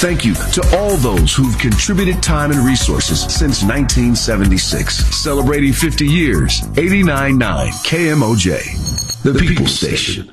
Thank you to all those who've contributed time and resources since 1976. Celebrating 50 years, 89.9 KMOJ, the People Station.